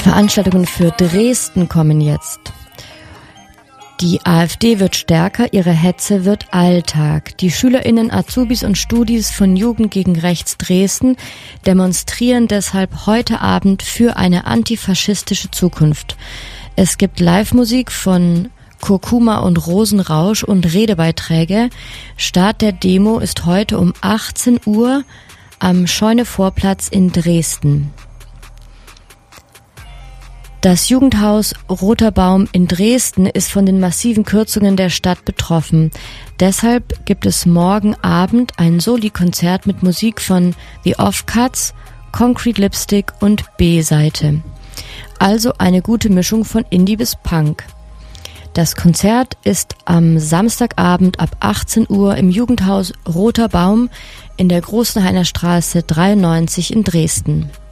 Veranstaltungen für Dresden kommen jetzt. Die AfD wird stärker, ihre Hetze wird Alltag. Die SchülerInnen, Azubis und Studis von Jugend gegen Rechts Dresden demonstrieren deshalb heute Abend für eine antifaschistische Zukunft. Es gibt Live-Musik von Kurkuma und Rosenrausch und Redebeiträge. Start der Demo ist heute um 18 Uhr am Scheune-Vorplatz in Dresden. Das Jugendhaus Roter Baum in Dresden ist von den massiven Kürzungen der Stadt betroffen. Deshalb gibt es morgen Abend ein Soli-Konzert mit Musik von The Offcuts, Concrete Lipstick und B-Seite. Also eine gute Mischung von Indie bis Punk. Das Konzert ist am Samstagabend ab 18 Uhr im Jugendhaus Roter Baum in der Großenhainer Straße 93 in Dresden.